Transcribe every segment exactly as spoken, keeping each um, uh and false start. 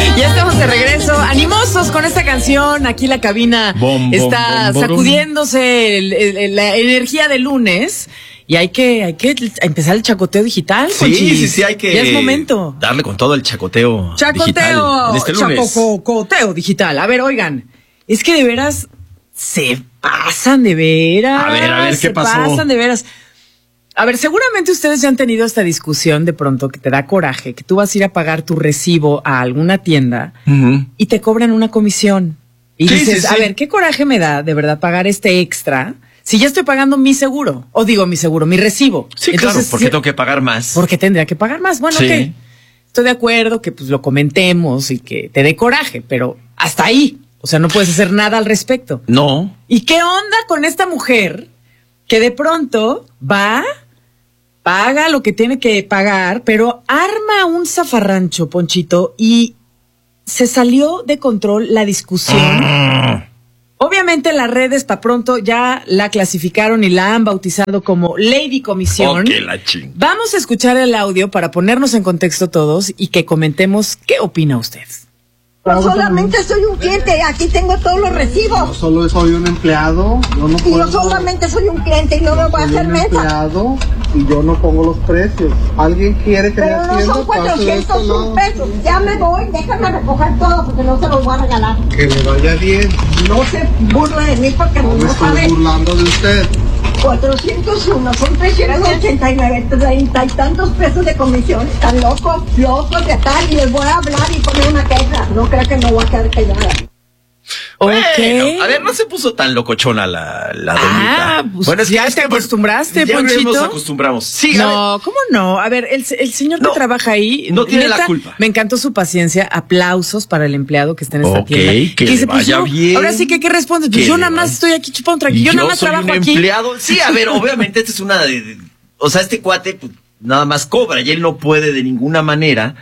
Ya estamos de regreso, animosos con esta canción. Aquí la cabina bom, está bom, bom, sacudiéndose el, el, el, la energía de lunes. Y hay que, hay que empezar el chacoteo digital. Sí, Conchis. sí, sí, hay que. Ya es momento. Darle con todo el chacoteo. Chacoteo. Digital en este lunes. Chacoteo digital. A ver, oigan. Es que de veras se pasan de veras. A ver, a ver, ¿qué se pasó? pasan de veras. A ver, seguramente ustedes ya han tenido esta discusión de pronto que te da coraje, que tú vas a ir a pagar tu recibo a alguna tienda Uh-huh. y te cobran una comisión. Y Sí, dices, sí, sí. a ver, ¿qué coraje me da de verdad pagar este extra si ya estoy pagando mi seguro? O digo mi seguro, mi recibo. Sí, Entonces, claro, porque sí, tengo que pagar más. ¿por qué tendría que pagar más? Bueno, Sí. ok. Estoy de acuerdo que pues lo comentemos y que te dé coraje, pero hasta ahí. O sea, no puedes hacer nada al respecto. No. ¿Y qué onda con esta mujer que de pronto va, paga lo que tiene que pagar, pero arma un zafarrancho, Ponchito, y se salió de control la discusión? Mm. Obviamente las redes para pronto ya la clasificaron y la han bautizado como Lady Comisión. Oh, que la ching. Vamos a escuchar el audio para ponernos en contexto todos y que comentemos qué opina usted. Yo solamente soy un cliente, aquí tengo todos los Yo recibos. solo soy un empleado, yo no Y puedo. yo solamente soy un cliente y no me voy a soy hacer un mesa. empleado y yo no pongo los precios. ¿Alguien quiere que me Pero no atienda? son Pase de este cuatrocientos un lado. pesos. Ya me voy, déjame recoger todo porque no se los voy a regalar. Que le vaya bien. No se burle de mí porque No no, me no estoy sabe. burlando de usted. cuatrocientos uno son trescientos ochenta y nueve, treinta y tantos pesos de comisión. Están locos, locos de tal y les voy a hablar y poner una queja. No creo que me voy a quedar callada. Bueno, Ok. a ver, no se puso tan locochona la, la Ah, doñita. pues ya te acostumbraste, ya Ponchito. nos acostumbramos. Sí, a ver. No, ¿cómo no? A ver, el, el señor No, que trabaja ahí... no tiene la neta, culpa. Me encantó su paciencia. Aplausos para el empleado que está en esta Ok, tienda. que le dice, pues, vaya yo- bien. Ahora sí que, ¿qué respondes? Pues Que yo le nada más vaya- estoy aquí chupando Y tranquilo. Yo nada más soy trabajo un aquí. empleado. Sí, a ver, obviamente esta es una de, de- o sea, este cuate pues, nada más cobra y él no puede de ninguna manera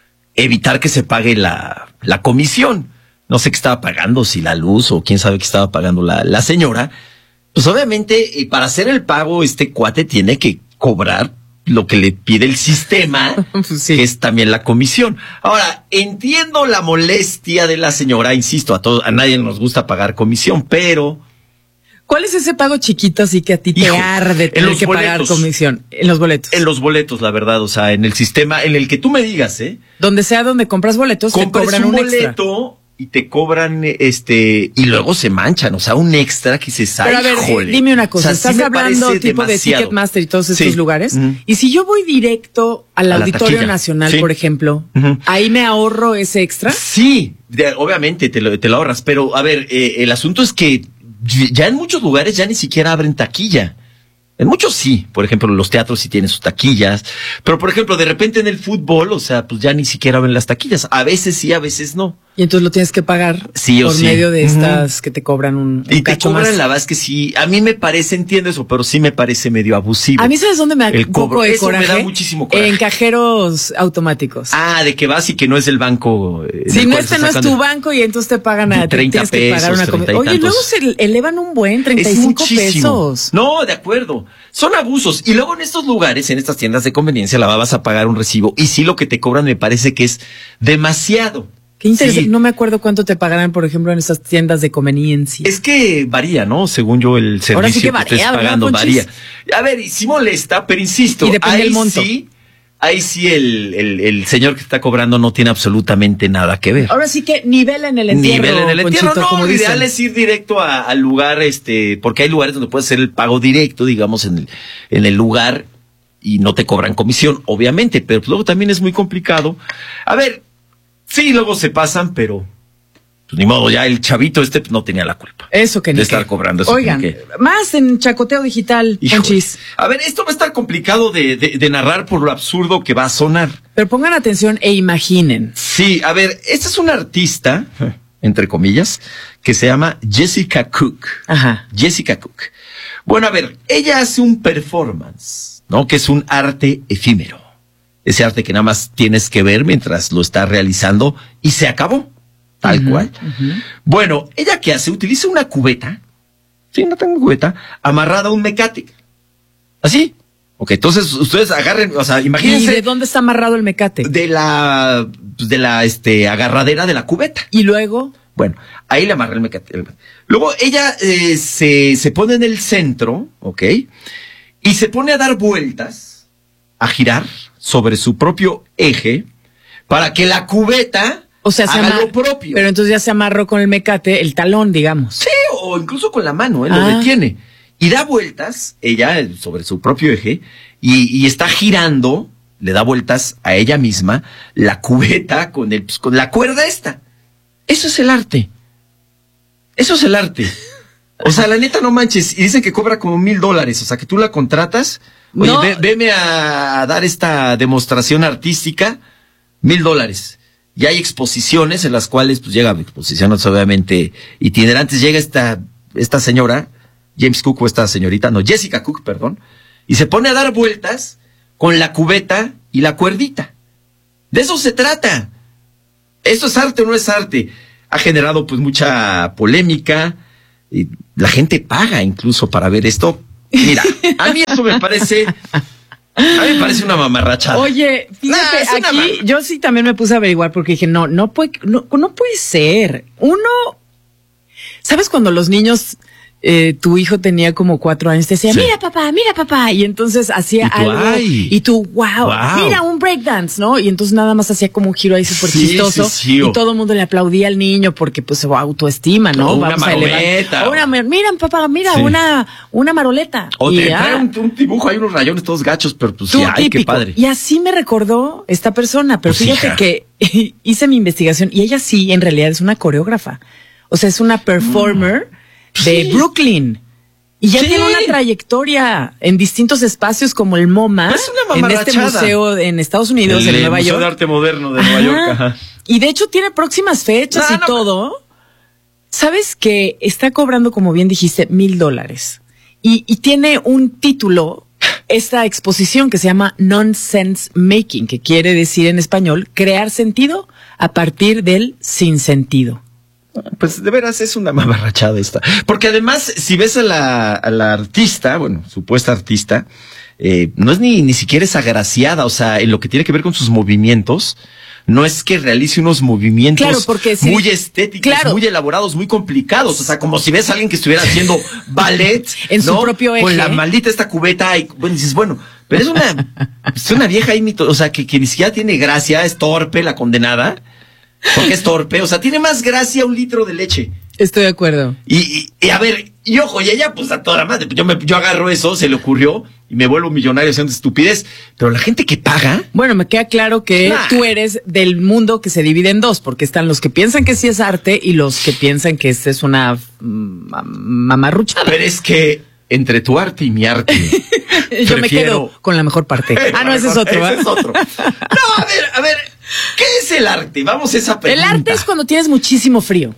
evitar que se pague la, la comisión. No sé qué estaba pagando, si la luz o quién sabe qué estaba pagando la, la señora. Pues obviamente, eh, para hacer el pago, este cuate tiene que cobrar lo que le pide el sistema, Pues sí. que es también la comisión. Ahora, entiendo la molestia de la señora, insisto, a todos, a nadie nos gusta pagar comisión, pero ¿Cuál es ese pago chiquito así que a ti te Hijo, arde en tener los que pagar boletos. comisión? En los boletos. en los boletos, la verdad, o sea, en el sistema, en el que tú me digas, ¿eh? Donde sea donde compras boletos, te Compras cobran un un extra. boleto y te cobran, este, y luego se manchan, o sea, un extra que se sale. Pero a ver, eh, dime una cosa, ¿estás hablando tipo de Ticketmaster y todos estos Sí. lugares? Ujú. Y si yo voy directo al A la Auditorio taquilla. Nacional, Sí. por ejemplo, Ujú. ¿ahí me ahorro ese extra? Sí, de- obviamente te lo, te lo ahorras, pero a ver, eh, el asunto es que ya en muchos lugares ya ni siquiera abren taquilla. En muchos sí, por ejemplo, los teatros sí tienen sus taquillas, pero por ejemplo, de repente en el fútbol, o sea, pues ya ni siquiera abren las taquillas. A veces sí, a veces no. Y entonces lo tienes que pagar Sí o por sí. medio de Ujú. estas que te cobran un, un Y te cacho cobran, más. la verdad es que sí, a mí me parece, entiendo eso, pero sí me parece medio abusivo. A mí, ¿sabes dónde me da El un poco cobro, de eso me coraje? da muchísimo coraje. En cajeros automáticos. Ah, de que vas y que no es el banco. eh, Si del no, cual este estás no es sacando. tu banco y entonces te pagan a De treinta tienes que pagar pesos, una treinta comisión. y Oye, luego tantos. se elevan un buen, treinta y Es cinco muchísimo. pesos. No, de acuerdo. Son abusos. Y luego en estos lugares, en estas tiendas de conveniencia, la vas a pagar un recibo. Y sí, lo que te cobran me parece que es demasiado. Qué interesante. Sí. No me acuerdo cuánto te pagarán, por ejemplo, en esas tiendas de conveniencia. Es que varía, ¿no? Según yo, el servicio Ahora sí que que varía, estés ¿verdad, pagando Ponchis? varía. A ver, y sí molesta, pero insisto, Y depende ahí del monto. sí, ahí sí el, el, el señor que está cobrando no tiene absolutamente nada que ver. Ahora sí que nivel en el entierro, Nivel en el entierro, Ponchito, no, como lo ideal dicen. es ir directo a- al lugar, este, porque hay lugares donde puedes hacer el pago directo, digamos, en el, en el lugar y no te cobran comisión, obviamente, pero luego también es muy complicado. A ver, sí, luego se pasan, pero pues ni modo, ya el chavito este pues, no tenía la culpa. Eso que ni de qué. estar cobrando eso. Oigan, que ni qué. más en Chacoteo Digital, Híjole. Ponchis. A ver, esto va a estar complicado de, de, de narrar por lo absurdo que va a sonar. Pero pongan atención e imaginen. Sí, a ver, esta es una artista, entre comillas, que se llama Jessica Cook. Ajá. Jessica Cook. Bueno, a ver, ella hace un performance, ¿no? Que es un arte efímero. Ese arte que nada más tienes que ver mientras lo estás realizando y se acabó. Tal Ujú, cual. ujú. Bueno, ¿ella qué hace? Utiliza una cubeta, sí, no tengo cubeta, amarrada a un mecate. Así, Ok, entonces ustedes agarren, o sea, imagínense. ¿Y de dónde está amarrado el mecate? De la, de la, este, agarradera de la cubeta. Y luego. Bueno, ahí le amarra el mecate. Luego ella eh, se, se pone en el centro, ok, y se pone a dar vueltas, a girar sobre su propio eje, para que la cubeta O sea, se haga amarra, lo propio. pero entonces ya se amarró con el mecate, el talón, digamos. Sí, o incluso con la mano, él Ah. lo detiene. Y da vueltas, ella eh, sobre su propio eje, y, y está girando, le da vueltas a ella misma, la cubeta con, el, pues, con la cuerda esta. Eso es el arte. Eso es el arte. O sea, la neta, no manches. Y dicen que cobra como mil dólares. O sea, que tú la contratas. Oye, No. ve, veme a, a dar esta demostración artística. Mil dólares. Y hay exposiciones en las cuales, pues, llegan exposiciones obviamente itinerantes. Llega esta, esta señora, James Cook o esta señorita, no, Jessica Cook, perdón, y se pone a dar vueltas con la cubeta y la cuerdita. De eso se trata. ¿Eso es arte o no es arte? Ha generado, pues, mucha polémica. Y la gente paga incluso para ver esto. Mira, a mí eso me parece, a mí me parece una mamarrachada. Oye, fíjate, Nah, es una aquí mam- yo sí también me puse a averiguar porque dije, no, no puede, no, no puede ser. Uno, ¿sabes cuando los niños, eh, tu hijo tenía como cuatro años, te decía, Sí. mira papá, mira papá, y entonces hacía Y tú, algo, ay. y tú, wow, Wow. mira un breakdance, ¿no? Y entonces nada más hacía como un giro ahí súper Sí, chistoso, sí, sí, o- y todo el mundo le aplaudía al niño porque pues su autoestima, ¿no? O una Vamos a elevar- maroleta, o una, miren papá, mira, Sí. una, una maroleta. O Y te ya. trae un, un dibujo, hay unos rayones todos gachos, pero pues sí, Tú, ay, qué típico. padre. Y así me recordó esta persona, pero Pues, fíjate hija. que hice mi investigación y ella sí, en realidad es una coreógrafa. O sea, es una performer de Sí. Brooklyn. Y ya Sí. tiene una trayectoria en distintos espacios como el MoMA, Pero es una en este mamarrachada. museo en Estados Unidos, en Nueva York. Arte Moderno de Ajá. Y de hecho tiene próximas fechas No, y no, todo. ¿Sabes que está cobrando, como bien dijiste, mil dólares? Y, y tiene un título, esta exposición que se llama Nonsense Making, que quiere decir en español crear sentido a partir del sinsentido. Pues de veras es una mamarrachada esta. Porque además, si ves a la, a la artista, bueno, supuesta artista, eh, no es ni, ni siquiera es agraciada, o sea, en lo que tiene que ver con sus movimientos, no es que realice unos movimientos Claro, porque si- muy estéticos, claro. muy elaborados, muy complicados. O sea, como si ves a alguien que estuviera haciendo ballet En su ¿no? propio con eje. la maldita esta cubeta y bueno, dices, bueno, pero es una, es una vieja ahí, mito- o sea, que, que ni siquiera tiene gracia, es torpe la condenada. Porque es torpe, o sea, tiene más gracia un litro de leche. Estoy de acuerdo. Y, y, y a ver, y ojo, y ella pues a toda madre, yo, me, yo agarro eso, se le ocurrió, y me vuelvo millonario haciendo estupidez, pero la gente que paga, Bueno, me queda claro que Nah. tú eres del mundo que se divide en dos, porque están los que piensan que sí es arte y los que piensan que esta es una mm, ma- mamarruchada. pero es que entre tu arte y mi arte, Yo me prefiero- quedo con la mejor parte. Eh, Ah, no, ese es otro. Ese ¿eh? es otro. No, a ver, a ver, ¿qué es el arte? Vamos a esa El pregunta. arte es cuando tienes muchísimo frío.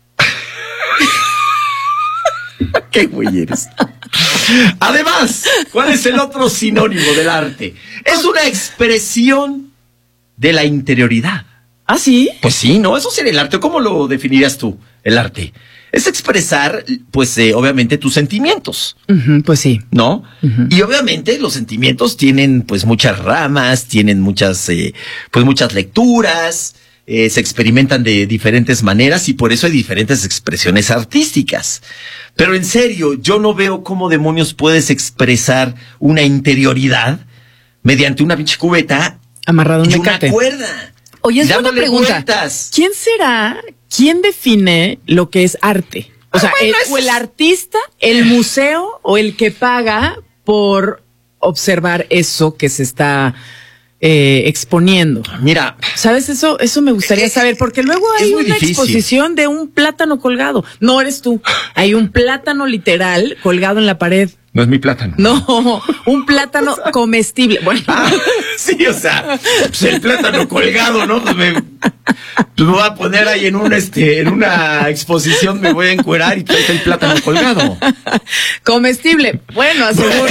¿Qué güey eres? Además, ¿cuál es el otro sinónimo del arte? Es una expresión de la interioridad. ¿Ah, sí? Pues sí, ¿no? Eso sería el arte. ¿Cómo lo definirías tú, el arte? Es expresar, pues, eh, obviamente, tus sentimientos, Ujú, pues sí. ¿no? Y obviamente los sentimientos tienen, pues, muchas ramas, tienen muchas, eh, pues, muchas lecturas, eh, se experimentan de diferentes maneras y por eso hay diferentes expresiones artísticas. Pero en serio, yo no veo cómo demonios puedes expresar una interioridad mediante una pinche cubeta Amarrado un y una mecate. cuerda. Oye, es buena dándole pregunta. vueltas. ¿Quién será? ¿Quién define lo que es arte? O Ah, sea, bueno, el, eso o el es- artista, el museo o el que paga por observar eso que se está eh, exponiendo. Mira, ¿Sabes? Eso, eso me gustaría Es- saber, porque luego es hay muy una difícil. exposición de un plátano colgado. No eres tú. Hay un plátano literal colgado en la pared. no es mi plátano. No, un plátano comestible. Bueno, Ah, sí, o sea, pues el plátano colgado, ¿no? Pues me- Pues me voy a poner ahí en un este, en una exposición, me voy a encuerar y trae el plátano colgado. Comestible. Bueno, aseguro.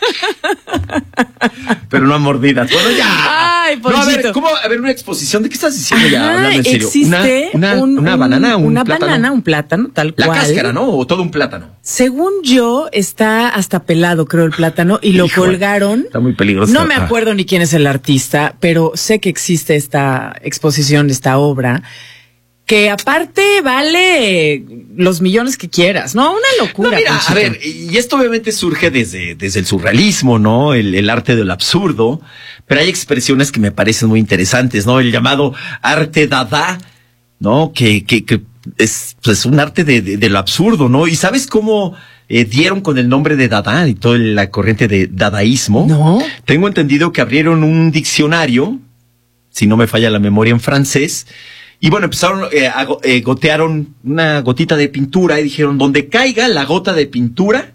Pero no a mordidas. Bueno, ya. Ay, no, a ver, Ponchito. ¿cómo? A ver, una exposición. ¿De qué estás diciendo ya? Ajá, Hablando en serio. existe una, una, un- una un- banana, un una plátano. banana, un plátano, tal La cual. cáscara, ¿no? O todo un plátano. Según yo, está hasta pelado, creo, el plátano, y lo Híjole, colgaron. Está muy peligroso. No me Ah. acuerdo ni quién es el artista, pero sé que existe esta exposición, esta obra, que aparte vale los millones que quieras, ¿no? Una No, locura. mira, Ponchito. a ver, y esto obviamente surge desde, desde el surrealismo, ¿no? El, el arte del absurdo, pero hay expresiones que me parecen muy interesantes, ¿no? El llamado arte dada, ¿no? Que, que, que es pues un arte de, de, de lo absurdo, ¿no? ¿Y sabes cómo eh, dieron con el nombre de Dada y toda la corriente de dadaísmo? No. Tengo entendido que abrieron un diccionario, si no me falla la memoria, en francés. Y bueno, empezaron, eh, a, go- eh, gotearon una gotita de pintura y dijeron, donde caiga la gota de pintura,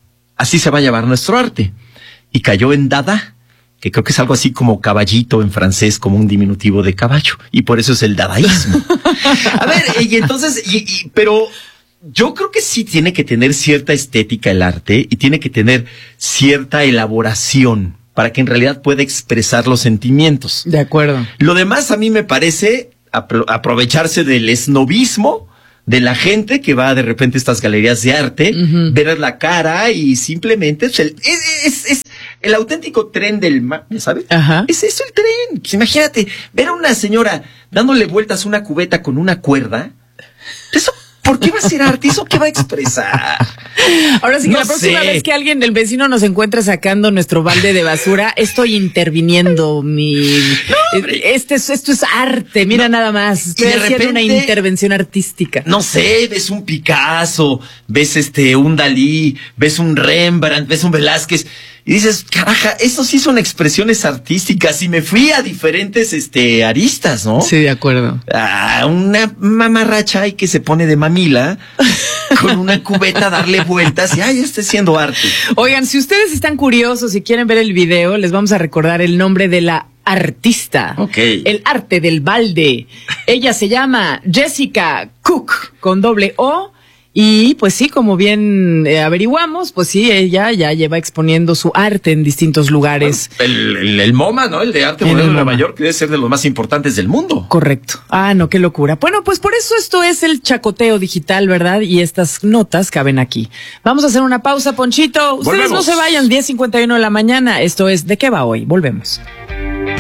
así se va a llamar nuestro arte. Y cayó en Dada, que creo que es algo así como caballito en francés, como un diminutivo de caballo. Y por eso es el dadaísmo. A ver, y entonces, y, y, pero yo creo que sí tiene que tener cierta estética el arte y tiene que tener cierta elaboración para que en realidad pueda expresar los sentimientos. De acuerdo. Lo demás a mí me parece apro- aprovecharse del esnobismo de la gente que va de repente a estas galerías de arte, Ujú. ver la cara y simplemente es el, es, es- es el auténtico tren del mar, ¿sabes? Ajá. Es eso el tren. Pues imagínate, ver a una señora dándole vueltas a una cubeta con una cuerda. Eso, ¿por qué va a ser arte? ¿Eso qué va a expresar? Ahora sí que No la próxima sé. vez que alguien del vecino nos encuentre sacando nuestro balde de basura, estoy interviniendo mi... hombre. este es, esto es arte, mira nada más. Estoy de haciendo una repente- intervención artística. No sé, ves un Picasso, ves este, un Dalí, ves un Rembrandt, ves un Velázquez, y dices, caraja, eso sí son expresiones artísticas, y me fui a diferentes, este, aristas, ¿no? Sí, de acuerdo. A una mamarracha ahí que se pone de mamila, con una cubeta a darle vueltas, y ay, estoy haciendo arte. Oigan, si ustedes están curiosos y quieren ver el video, les vamos a recordar el nombre de la artista. Ok. El arte del balde. Ella se llama Jessica Cook, con doble O. Y pues sí, como bien eh, averiguamos, pues sí, ella ya lleva exponiendo su arte en distintos lugares. El, el, el MoMA, ¿no? El de arte El moderno de MoMA. Nueva York, debe ser de los más importantes del mundo. Correcto. Ah, no, qué locura. Bueno, pues por eso esto es el chacoteo digital, ¿verdad? Y estas notas caben aquí. Vamos a hacer una pausa, Ponchito. Ustedes Volvemos. no se vayan, diez cincuenta y uno de la mañana. Esto es ¿De qué va hoy? Volvemos.